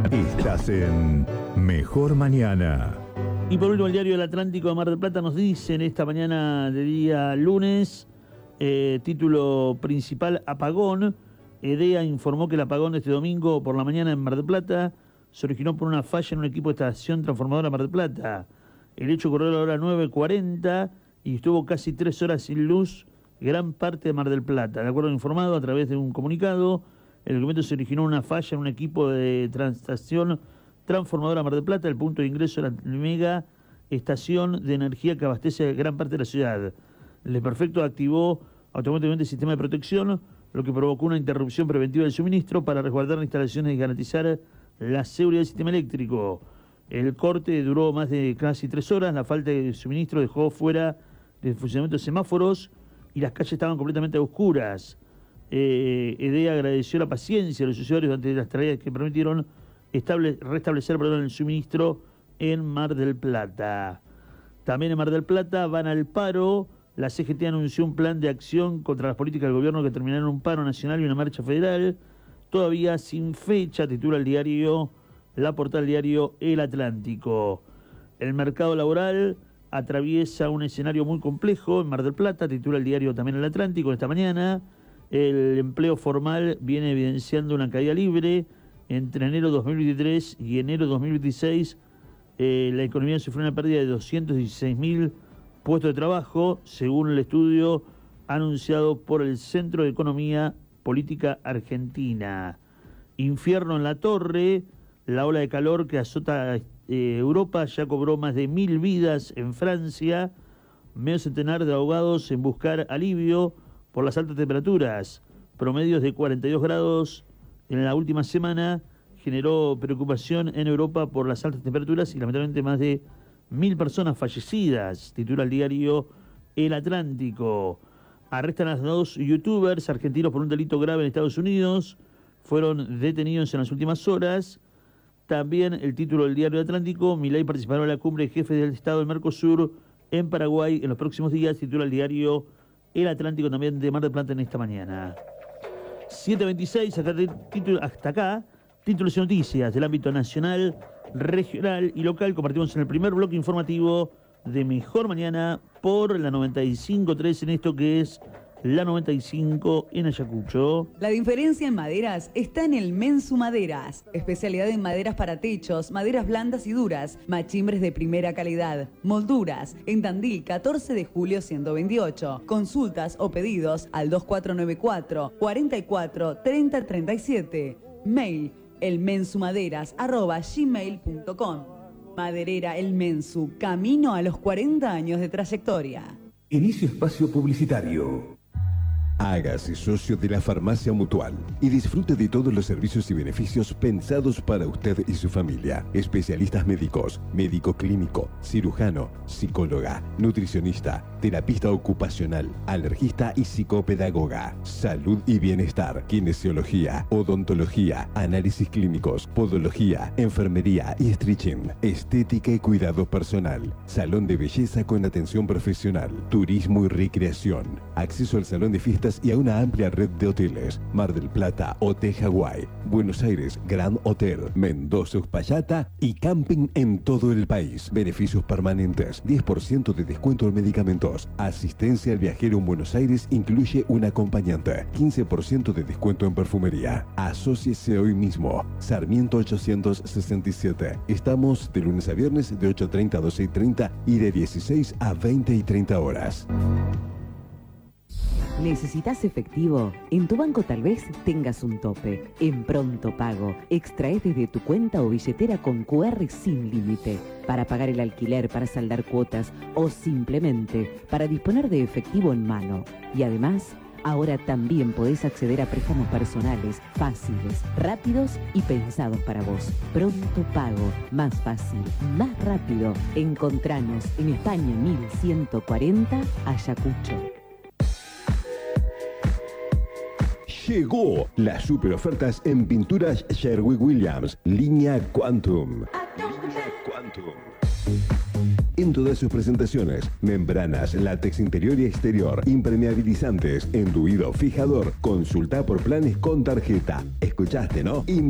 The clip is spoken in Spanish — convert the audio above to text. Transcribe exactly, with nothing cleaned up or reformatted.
Estás en Mejor Mañana. Y por último, el diario El Atlántico de Mar del Plata nos dice en esta mañana de día lunes, eh, título principal, apagón. EDEA informó que el apagón de este domingo por la mañana en Mar del Plata se originó por una falla en un equipo de estación transformadora Mar del Plata. El hecho ocurrió a la hora nueve cuarenta y estuvo casi tres horas sin luz gran parte de Mar del Plata. De acuerdo al informado, a través de un comunicado, el documento se originó una falla en un equipo de estación transformadora Mar del Plata, el punto de ingreso de la mega estación de energía que abastece gran parte de la ciudad. El desperfecto activó automáticamente el sistema de protección, lo que provocó una interrupción preventiva del suministro para resguardar las instalaciones y garantizar la seguridad del sistema eléctrico. El corte duró más de casi tres horas, la falta de suministro dejó fuera del funcionamiento de semáforos y las calles estaban completamente oscuras. Eh, EDEA agradeció la paciencia de los usuarios ante las tareas que permitieron estable, restablecer perdón, el suministro en Mar del Plata. También en Mar del Plata van al paro. La C G T anunció un plan de acción contra las políticas del gobierno que terminará en un paro nacional y una marcha federal. Todavía sin fecha, titula el diario, la portada del diario El Atlántico. El mercado laboral atraviesa un escenario muy complejo en Mar del Plata, titula el diario también El Atlántico esta mañana. El empleo formal viene evidenciando una caída libre. Entre enero dos mil veintitrés y enero dos mil veintiséis, eh, la economía sufrió una pérdida de doscientos dieciséis mil puestos de trabajo, según el estudio anunciado por el Centro de Economía Política Argentina. Infierno en la Torre, la ola de calor que azota eh, Europa ya cobró más de mil vidas en Francia, medio centenar de ahogados en buscar alivio por las altas temperaturas, promedios de cuarenta y dos grados en la última semana, generó preocupación en Europa por las altas temperaturas y lamentablemente más de mil personas fallecidas, titula el diario El Atlántico. Arrestan a dos youtubers argentinos por un delito grave en Estados Unidos, fueron detenidos en las últimas horas. También el título del diario El Atlántico, Milei participará en la cumbre de jefes del Estado del Mercosur en Paraguay en los próximos días, titula el diario El Atlántico también de Mar del Plata en esta mañana. siete veintiséis, hasta, título, hasta acá, títulos y noticias del ámbito nacional, regional y local. Compartimos en el primer bloque informativo de Mejor Mañana por la noventa y cinco punto tres en esto que es la noventa y cinco en Ayacucho. La diferencia en maderas está en el Mensu Maderas. Especialidad en maderas para techos, maderas blandas y duras, machimbres de primera calidad, molduras. En Tandil, catorce de julio ciento veintiocho. Consultas o pedidos al dos cuatro nueve cuatro, cuarenta y cuatro, treinta treinta y siete. Mail elmensumaderas arroba gmail punto com. Maderera El Mensu, camino a los cuarenta años de trayectoria. Inicio espacio publicitario. Hágase socio de la Farmacia Mutual y disfrute de todos los servicios y beneficios pensados para usted y su familia. Especialistas médicos, médico clínico, cirujano, psicóloga, nutricionista, terapista ocupacional, alergista y psicopedagoga. Salud y bienestar, kinesiología, odontología, análisis clínicos, podología, enfermería y stretching, estética y cuidado personal, salón de belleza con atención profesional, turismo y recreación, acceso al salón de fiestas y a una amplia red de hoteles. Mar del Plata, Hotel Hawái, Buenos Aires, Grand Hotel, Mendoza, Uspallata y camping en todo el país. Beneficios permanentes, diez por ciento de descuento en medicamentos. Asistencia al viajero en Buenos Aires incluye un acompañante. quince por ciento de descuento en perfumería. Asóciese hoy mismo. Sarmiento ochocientos sesenta y siete. Estamos de lunes a viernes de ocho y treinta a doce y treinta y de dieciséis a veinte y treinta horas. ¿Necesitas efectivo? En tu banco tal vez tengas un tope. En Pronto Pago, extraes desde tu cuenta o billetera con Q R sin límite para pagar el alquiler, para saldar cuotas o simplemente para disponer de efectivo en mano. Y además, ahora también podés acceder a préstamos personales, fáciles, rápidos y pensados para vos. Pronto Pago, más fácil, más rápido. Encontranos en España mil ciento cuarenta, Ayacucho. Llegó las super ofertas en pinturas Sherwin Williams, línea Quantum. Quantum. En todas sus presentaciones, membranas, látex interior y exterior, impermeabilizantes, enduido, fijador. Consulta por planes con tarjeta. ¿Escuchaste, no?